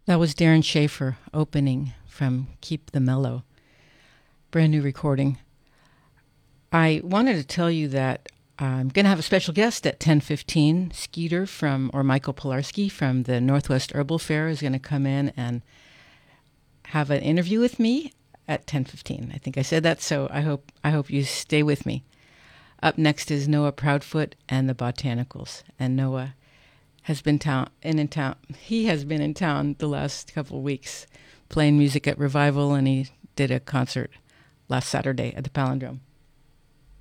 That was Darren Schaefer opening from Keep the Mellow. Brand new recording. I wanted to tell you that I'm going to have a special guest at 10:15. Skeeter or Michael Pilarski from the Northwest Herbal Fair is going to come in and have an interview with me at 10:15. I think I said that, so I hope you stay with me. Up next is Noah Proudfoot and the Botanicals, and Noah has been in town. He has been in town the last couple of weeks playing music at Revival, and he did a concert last Saturday at the Palindrome.